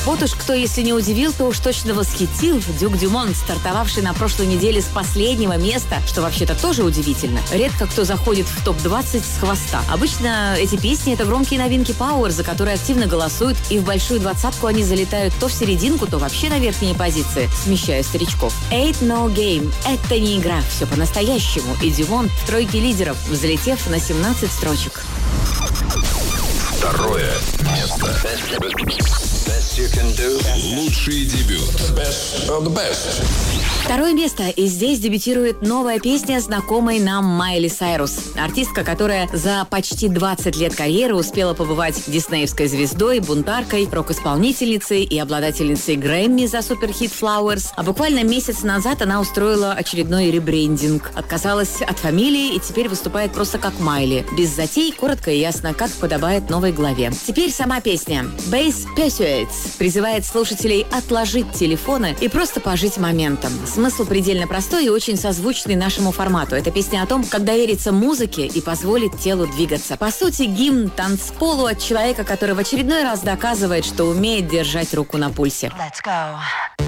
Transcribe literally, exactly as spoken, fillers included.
Вот уж кто, если не удивил, то уж точно восхитил Дюк Дюмон, стартовавший на прошлой неделе с последнего места, что вообще-то тоже удивительно. Редко кто заходит в топ двадцать с хвоста. Обычно эти песни — это громкие новинки Power, за которые активно голосуют, и в большую двадцатку они залетают то в серединку, то вообще на верхние позиции, смещая старичков. Ain't No Game — это не игра, все по-настоящему. И Дюмон в тройке лидеров, взлетев на семнадцать строчек. Второе место. Лучший дебют. Второе место. И здесь дебютирует новая песня знакомой нам Майли Сайрус. Артистка, которая за почти двадцать лет карьеры успела побывать диснеевской звездой, бунтаркой, рок-исполнительницей и обладательницей Грэмми за суперхит Flowers. А буквально месяц назад она устроила очередной ребрендинг. Отказалась от фамилии и теперь выступает просто как Майли. Без затей, коротко и ясно, как подобает новой главе. Теперь сама песня. Bass Persuades призывает слушателей отложить телефоны и просто пожить моментом. Смысл предельно простой и очень созвучный нашему формату. Это песня о том, как довериться музыке и позволить телу двигаться. По сути, гимн танцполу от человека, который в очередной раз доказывает, что умеет держать руку на пульсе. Let's go.